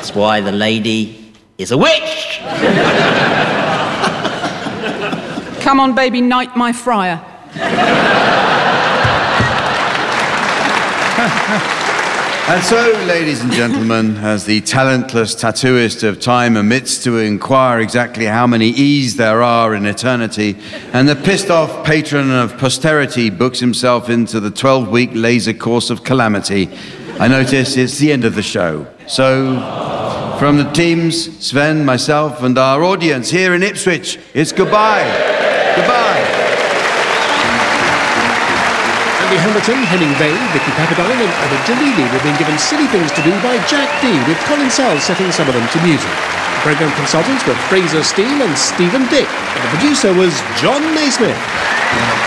That's why the lady is a witch. Come on, baby, knight my friar. And so, ladies and gentlemen, as the talentless tattooist of time omits to inquire exactly how many E's there are in eternity, and the pissed-off patron of posterity books himself into the 12-week laser course of calamity, I notice it's the end of the show. So, from the teams, Sven, myself, and our audience here in Ipswich, it's goodbye. Goodbye. Andy Hamilton, Henning Vane, Vicky Papadine and Anna Jalili were being given silly things to do by Jack D, with Colin Sells setting some of them to music. The programme consultants were Fraser Steele and Stephen Dick, and the producer was John Naismith.